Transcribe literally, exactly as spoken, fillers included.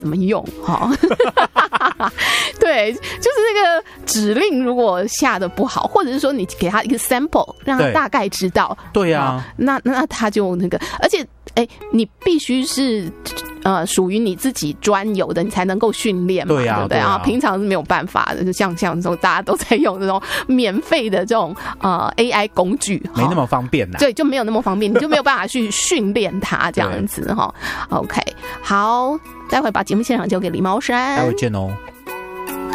怎么用哈。对，就是那个指令如果下的不好，或者是说你给他一个 sample 让他大概知道， 对啊， 那那他就那个，而且哎，你必须是呃属于你自己专有的，你才能够训练嘛， 对啊， 对不对啊？平常是没有办法的，就像像这种大家都在用这种免费的这种呃 A I 工具， 没那么方便呐、啊， 对，就没有那么方便，你就没有办法去训练它这样子哈。OK， 好，待会把节目现场交给李茂山， 待会见哦。